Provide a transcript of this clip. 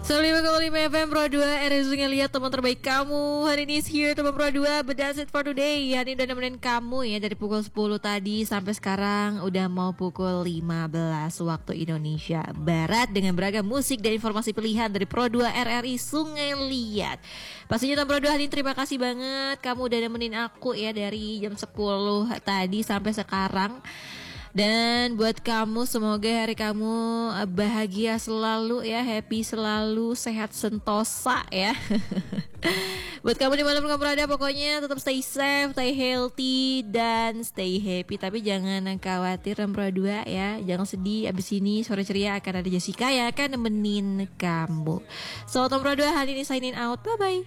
95,5 FM Pro 2 RSU lihat teman terbaik kamu. Hari ini is here teman Pro 2. But that's it for today. Hari ini udah nemenin kamu ya dari pukul 10 tadi sampai sekarang udah mau pukul 15 waktu Indonesia Barat dengan beragam musik dan informasi pilihan dari Pro 2 RRI Sungai Liat. Pastinya teman Pro 2 hari ini terima kasih banget kamu udah nemenin aku ya dari jam 10 tadi sampai sekarang. Dan buat kamu semoga hari kamu bahagia selalu ya, happy selalu, sehat sentosa ya. Buat kamu di malam kamu berada pokoknya tetap stay safe, stay healthy dan stay happy. Tapi jangan khawatir Pro 2 ya, jangan sedih. Abis ini sore ceria akan ada Jessica ya akan nemenin kamu. So Pro 2 hari ini signing out, bye bye.